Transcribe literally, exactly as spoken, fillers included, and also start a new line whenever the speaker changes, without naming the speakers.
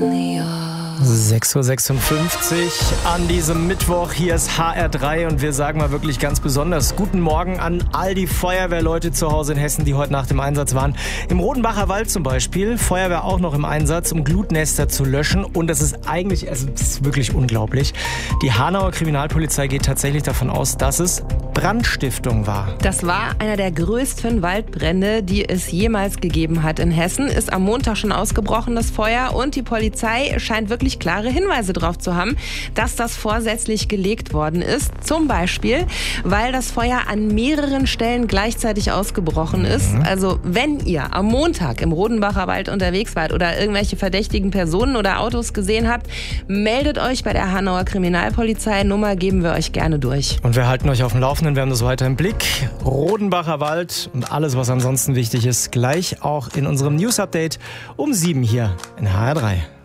sechs Uhr sechsundfünfzig an diesem Mittwoch. Hier ist H R drei und wir sagen mal wirklich ganz besonders guten Morgen an all die Feuerwehrleute zu Hause in Hessen, die heute Nacht im Einsatz waren. Im Rodenbacher Wald zum Beispiel, Feuerwehr auch noch im Einsatz, um Glutnester zu löschen. Und das ist eigentlich, also das ist wirklich unglaublich. Die Hanauer Kriminalpolizei geht tatsächlich davon aus, dass es Brandstiftung war.
Das war einer der größten Waldbrände, die es jemals gegeben hat in Hessen. Ist am Montag schon ausgebrochen, das Feuer. Und die Polizei scheint wirklich klare Hinweise darauf zu haben, dass das vorsätzlich gelegt worden ist. Zum Beispiel, weil das Feuer an mehreren Stellen gleichzeitig ausgebrochen ist. Mhm. Also wenn ihr am Montag im Rodenbacher Wald unterwegs wart oder irgendwelche verdächtigen Personen oder Autos gesehen habt, meldet euch bei der Hanauer Kriminalpolizei. Nummer geben wir euch gerne durch.
Und wir halten euch auf dem Laufenden, wir haben das weiter im Blick. Rodenbacher Wald und alles, was ansonsten wichtig ist, gleich auch in unserem News-Update um sieben hier in H R drei.